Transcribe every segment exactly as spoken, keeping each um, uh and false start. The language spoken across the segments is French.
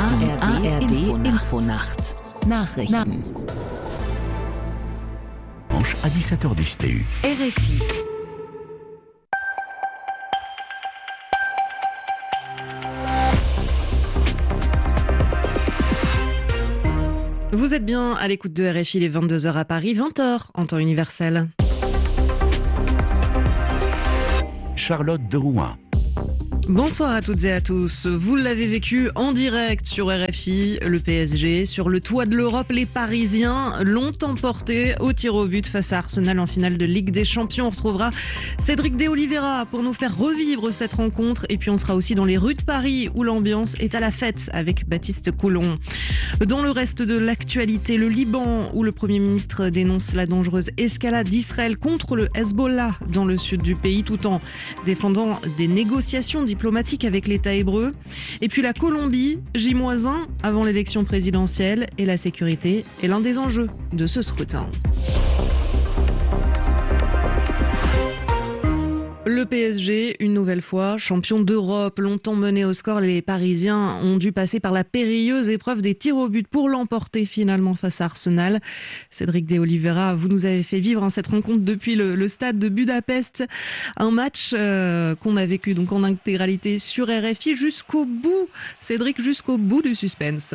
A R D Infonacht. Nachrichten. À dix-sept heures dix T U. R F I. Vous êtes bien à l'écoute de R F I, les vingt-deux heures à Paris, vingt heures en temps universel. Charlotte de Rouen. Bonsoir à toutes et à tous. Vous l'avez vécu en direct sur R F I, le P S G. Sur le toit de l'Europe, les Parisiens l'ont emporté au tir au but face à Arsenal en finale de Ligue des Champions. On retrouvera Cédric de Oliveira pour nous faire revivre cette rencontre. Et puis on sera aussi dans les rues de Paris où l'ambiance est à la fête avec Baptiste Coulon. Dans le reste de l'actualité, le Liban où le Premier ministre dénonce la dangereuse escalade d'Israël contre le Hezbollah dans le sud du pays tout en défendant des négociations diplomatique avec l'État hébreu. Et puis la Colombie, J un avant l'élection présidentielle, et la sécurité est l'un des enjeux de ce scrutin. Le P S G, une nouvelle fois, champion d'Europe, longtemps mené au score, les Parisiens ont dû passer par la périlleuse épreuve des tirs au but pour l'emporter finalement face à Arsenal. Cédric de Oliveira, vous nous avez fait vivre hein, cette rencontre depuis le, le stade de Budapest, un match euh, qu'on a vécu donc en intégralité sur R F I jusqu'au bout, Cédric, jusqu'au bout du suspense.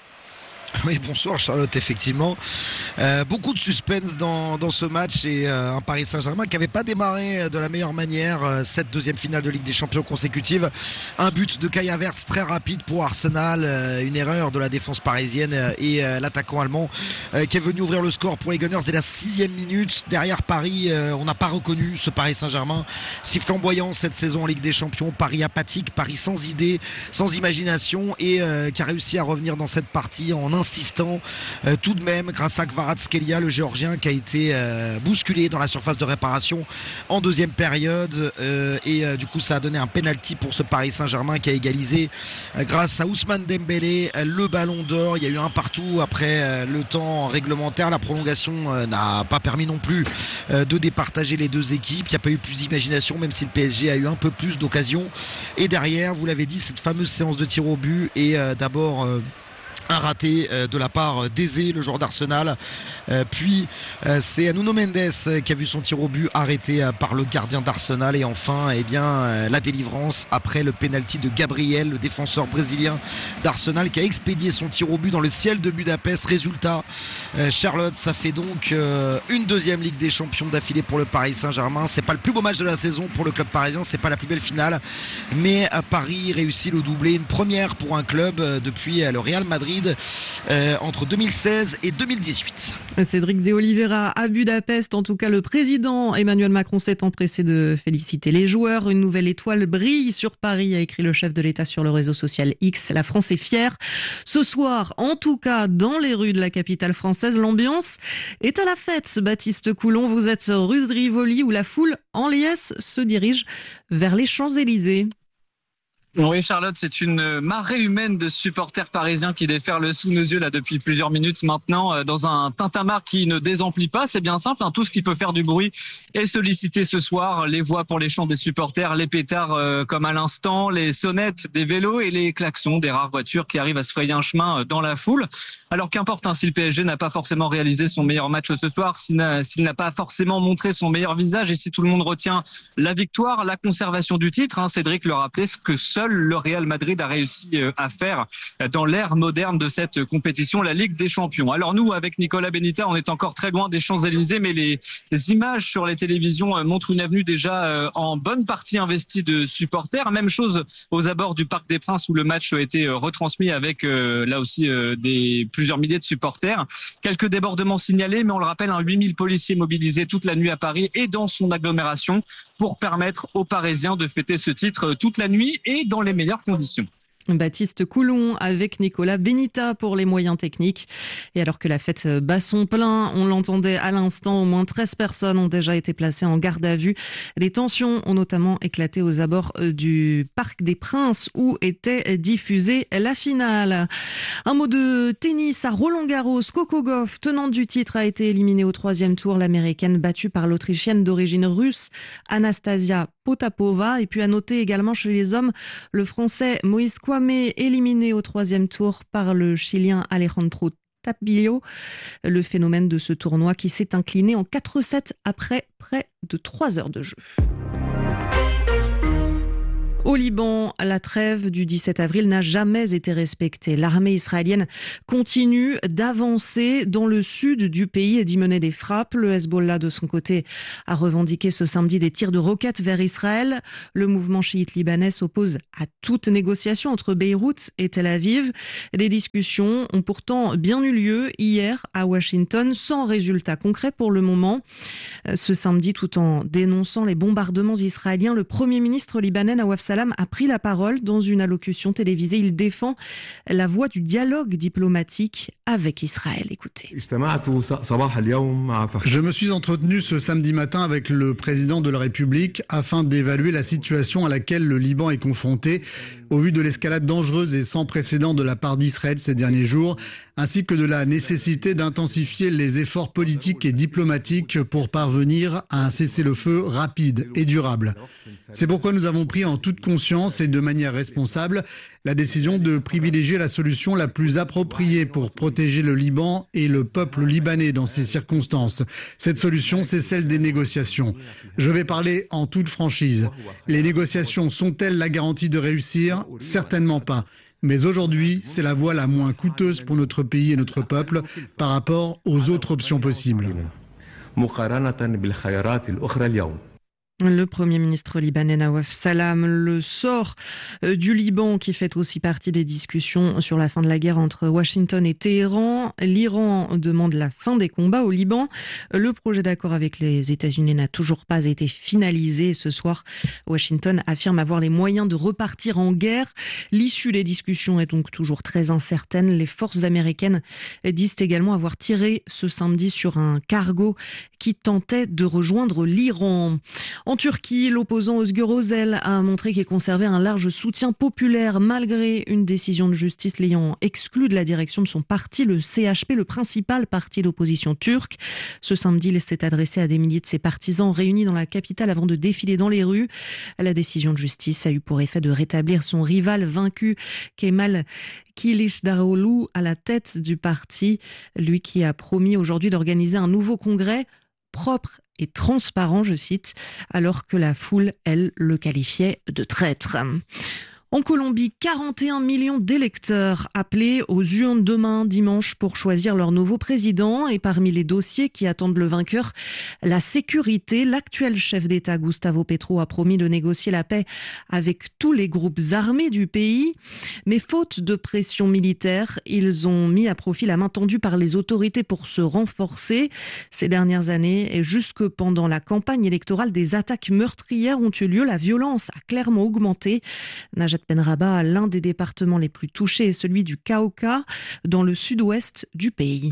Oui, bonsoir Charlotte, effectivement. Euh, beaucoup de suspense dans, dans ce match et euh, un Paris Saint-Germain qui n'avait pas démarré de la meilleure manière euh, cette deuxième finale de Ligue des Champions consécutive. Un but de Kai Havertz très rapide pour Arsenal, euh, une erreur de la défense parisienne euh, et euh, l'attaquant allemand euh, qui est venu ouvrir le score pour les Gunners dès la sixième minute. Derrière Paris, euh, on n'a pas reconnu ce Paris Saint-Germain si flamboyant cette saison en Ligue des Champions. Paris apathique, Paris sans idée, sans imagination et euh, qui a réussi à revenir dans cette partie en insistant euh, tout de même grâce à Kvaratskhelia, le géorgien qui a été euh, bousculé dans la surface de réparation en deuxième période euh, et euh, du coup ça a donné un penalty pour ce Paris Saint-Germain qui a égalisé euh, grâce à Ousmane Dembélé euh, le ballon d'or. Il y a eu un partout après euh, le temps réglementaire. La prolongation euh, n'a pas permis non plus euh, de départager les deux équipes. Il n'y a pas eu plus d'imagination même si le P S G a eu un peu plus d'occasions. Et derrière, vous l'avez dit, cette fameuse séance de tir au but et euh, d'abord euh, un raté de la part d'Eze, le joueur d'Arsenal. Euh, puis euh, c'est Nuno Mendes qui a vu son tir au but arrêté par le gardien d'Arsenal. Et enfin, eh bien, euh, la délivrance après le penalty de Gabriel, le défenseur brésilien d'Arsenal, qui a expédié son tir au but dans le ciel de Budapest. Résultat, euh, Charlotte, ça fait donc euh, une deuxième Ligue des Champions d'affilée pour le Paris Saint-Germain. C'est pas le plus beau match de la saison pour le club parisien, c'est pas la plus belle finale, mais à Paris réussit le doublé, une première pour un club euh, depuis euh, le Real Madrid Euh, entre deux mille seize et deux mille dix-huit. Cédric de Oliveira à Budapest. En tout cas, le président Emmanuel Macron s'est empressé de féliciter les joueurs. Une nouvelle étoile brille sur Paris, a écrit le chef de l'État sur le réseau social X. La France est fière. Ce soir, en tout cas, dans les rues de la capitale française, l'ambiance est à la fête. Baptiste Coulon, vous êtes rue de Rivoli où la foule en liesse se dirige vers les Champs-Élysées. Oui, Charlotte, c'est une marée humaine de supporters parisiens qui déferlent sous nos yeux là depuis plusieurs minutes maintenant dans un tintamarre qui ne désemplit pas. C'est bien simple, hein, tout ce qui peut faire du bruit est sollicité ce soir. Les voix pour les chants des supporters, les pétards euh, comme à l'instant, les sonnettes des vélos et les klaxons des rares voitures qui arrivent à se frayer un chemin dans la foule. Alors qu'importe hein, si le P S G n'a pas forcément réalisé son meilleur match ce soir, s'il n'a, s'il n'a pas forcément montré son meilleur visage et si tout le monde retient la victoire, la conservation du titre, hein, Cédric le rappelait, ce que seul le Real Madrid a réussi à faire dans l'ère moderne de cette compétition, la Ligue des Champions. Alors nous, avec Nicolas Benita, on est encore très loin des Champs-Élysées, mais les, les images sur les télévisions montrent une avenue déjà en bonne partie investie de supporters. Même chose aux abords du Parc des Princes où le match a été retransmis avec là aussi des plusieurs milliers de supporters. Quelques débordements signalés, mais on le rappelle, hein, huit mille policiers mobilisés toute la nuit à Paris et dans son agglomération pour permettre aux Parisiens de fêter ce titre toute la nuit et dans les meilleures conditions. Baptiste Coulon avec Nicolas Benita pour les moyens techniques. Et alors que la fête bat son plein, on l'entendait à l'instant, au moins treize personnes ont déjà été placées en garde à vue. Des tensions ont notamment éclaté aux abords du Parc des Princes où était diffusée la finale. Un mot de tennis à Roland-Garros. Coco Gauff, tenante du titre, a été éliminée au troisième tour. L'américaine battue par l'autrichienne d'origine russe Anastasia Potapova. Et puis à noter également chez les hommes, le français Moïse Kouakou Kwame éliminé au troisième tour par le Chilien Alejandro Tapio. Le phénomène de ce tournoi qui s'est incliné en quatre sept après près de trois heures de jeu. Au Liban, la trêve du dix-sept avril n'a jamais été respectée. L'armée israélienne continue d'avancer dans le sud du pays et d'y mener des frappes. Le Hezbollah, de son côté, a revendiqué ce samedi des tirs de roquettes vers Israël. Le mouvement chiite libanais s'oppose à toute négociation entre Beyrouth et Tel Aviv. Les discussions ont pourtant bien eu lieu hier à Washington, sans résultat concret pour le moment. Ce samedi, tout en dénonçant les bombardements israéliens, le Premier ministre libanais Nawaf Salam a pris la parole dans une allocution télévisée. Il défend la voie du dialogue diplomatique avec Israël. Écoutez. Je me suis entretenu ce samedi matin avec le président de la République afin d'évaluer la situation à laquelle le Liban est confronté au vu de l'escalade dangereuse et sans précédent de la part d'Israël ces derniers jours, ainsi que de la nécessité d'intensifier les efforts politiques et diplomatiques pour parvenir à un cessez-le-feu rapide et durable. C'est pourquoi nous avons pris en toute conscience et de manière responsable la décision de privilégier la solution la plus appropriée pour protéger le Liban et le peuple libanais dans ces circonstances. Cette solution, c'est celle des négociations. Je vais parler en toute franchise. Les négociations sont-elles la garantie de réussir ? Certainement pas. Mais aujourd'hui, c'est la voie la moins coûteuse pour notre pays et notre peuple par rapport aux autres options possibles. Le Premier ministre libanais Nawaf Salam, le sort du Liban qui fait aussi partie des discussions sur la fin de la guerre entre Washington et Téhéran. L'Iran demande la fin des combats au Liban. Le projet d'accord avec les États-Unis n'a toujours pas été finalisé. Ce soir, Washington affirme avoir les moyens de repartir en guerre. L'issue des discussions est donc toujours très incertaine. Les forces américaines disent également avoir tiré ce samedi sur un cargo qui tentait de rejoindre l'Iran. En Turquie, l'opposant Özgür Özel a montré qu'il conservait un large soutien populaire malgré une décision de justice l'ayant exclu de la direction de son parti, le C H P, le principal parti d'opposition turc. Ce samedi, il s'était adressé à des milliers de ses partisans réunis dans la capitale avant de défiler dans les rues. La décision de justice a eu pour effet de rétablir son rival vaincu, Kemal Kılıçdaroğlu, à la tête du parti, lui qui a promis aujourd'hui d'organiser un nouveau congrès propre et transparent, je cite, alors que la foule, elle, le qualifiait de traître. En Colombie, quarante et un millions d'électeurs appelés aux urnes demain dimanche pour choisir leur nouveau président. Et parmi les dossiers qui attendent le vainqueur, la sécurité. L'actuel chef d'État, Gustavo Petro, a promis de négocier la paix avec tous les groupes armés du pays. Mais faute de pression militaire, ils ont mis à profit la main tendue par les autorités pour se renforcer. Ces dernières années, et jusque pendant la campagne électorale, des attaques meurtrières ont eu lieu. La violence a clairement augmenté. Najat Ben-Rabah, l'un des départements les plus touchés est celui du Cauca, dans le sud-ouest du pays.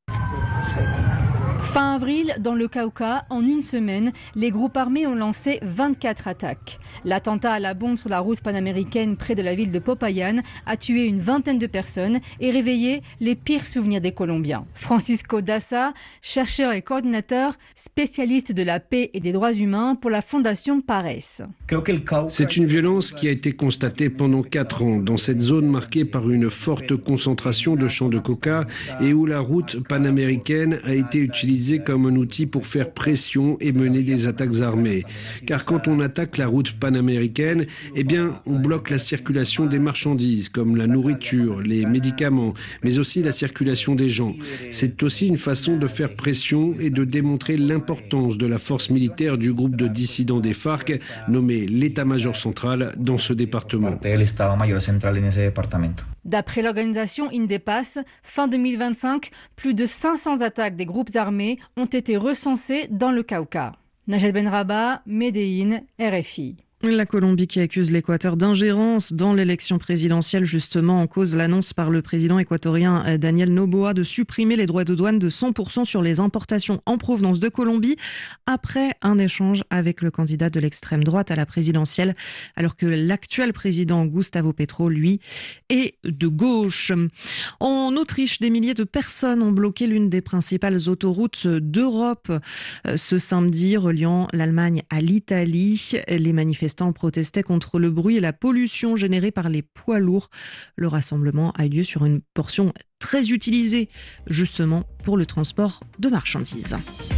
Fin avril, dans le Cauca, en une semaine, les groupes armés ont lancé vingt-quatre attaques. L'attentat à la bombe sur la route panaméricaine près de la ville de Popayan a tué une vingtaine de personnes et réveillé les pires souvenirs des Colombiens. Francisco Daza, chercheur et coordinateur, spécialiste de la paix et des droits humains pour la fondation Pares. C'est une violence qui a été constatée pendant quatre ans dans cette zone marquée par une forte concentration de champs de coca et où la route panaméricaine a été utilisée comme un outil pour faire pression et mener des attaques armées. Car quand on attaque la route panaméricaine, eh bien, on bloque la circulation des marchandises comme la nourriture, les médicaments, mais aussi la circulation des gens. C'est aussi une façon de faire pression et de démontrer l'importance de la force militaire du groupe de dissidents des FARC, nommé l'état-major central dans ce département. D'après l'organisation Indepass, fin deux mille vingt-cinq, plus de cinq cents attaques des groupes armés ont été recensées dans le Cauca. Najat Ben-Rabah, Médéine, R F I. La Colombie qui accuse l'Équateur d'ingérence dans l'élection présidentielle, justement en cause l'annonce par le président équatorien Daniel Noboa de supprimer les droits de douane de cent pour cent sur les importations en provenance de Colombie après un échange avec le candidat de l'extrême droite à la présidentielle, alors que l'actuel président Gustavo Petro, lui, est de gauche. En Autriche, des milliers de personnes ont bloqué l'une des principales autoroutes d'Europe ce samedi reliant l'Allemagne à l'Italie. Les manifestants manifestants protestaient contre le bruit et la pollution générée par les poids lourds. Le rassemblement a eu lieu sur une portion très utilisée, justement pour le transport de marchandises.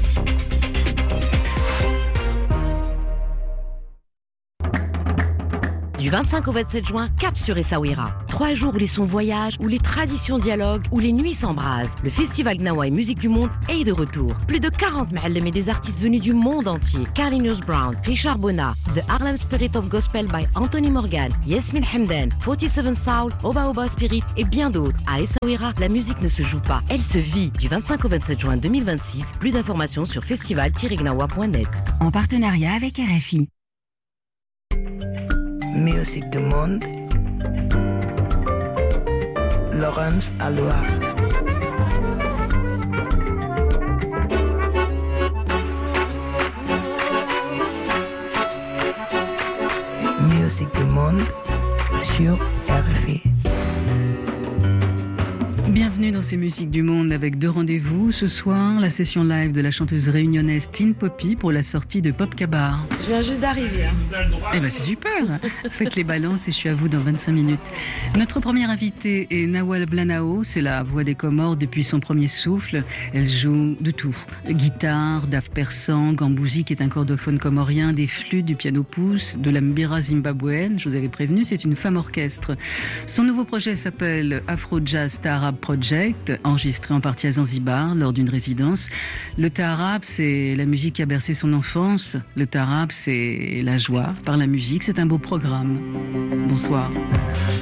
Du vingt-cinq au vingt-sept juin, cap sur Essaouira. Trois jours où les sons voyagent, où les traditions dialoguent, où les nuits s'embrasent. Le festival Gnawa et Musique du Monde est de retour. Plus de quarante ma'allem et des artistes venus du monde entier. Carlinhos Brown, Richard Bona, The Harlem Spirit of Gospel by Anthony Morgan, Yasmine Hamdan, quarante-sept Soul, Oba Oba Spirit et bien d'autres. À Essaouira, la musique ne se joue pas, elle se vit. Du vingt-cinq au vingt-sept juin deux mille vingt-six, plus d'informations sur festival tiret gnawa point net. En partenariat avec R F I. Musique du monde. Laurence Aloha. Musique du monde sur R F I. Bienvenue dans ces musiques du monde avec deux rendez-vous. Ce soir, la session live de la chanteuse réunionnaise Teen Poppy pour la sortie de Pop Kabar. Je viens juste d'arriver. Hein. Eh ben c'est super. Faites les balances et je suis à vous dans vingt-cinq minutes. Notre première invitée est Nawal Blanao. C'est la voix des Comores depuis son premier souffle. Elle joue de tout. Guitare, daf persan, gambouzi qui est un cordophone comorien, des flûtes, du piano pouce, de la mbira zimbabwéenne. Je vous avais prévenu, c'est une femme orchestre. Son nouveau projet s'appelle Afro Jazz Taarab Project, enregistré en partie à Zanzibar lors d'une résidence. Le taarab, c'est la musique qui a bercé son enfance. Le taarab, c'est la joie par la musique. C'est un beau programme. Bonsoir.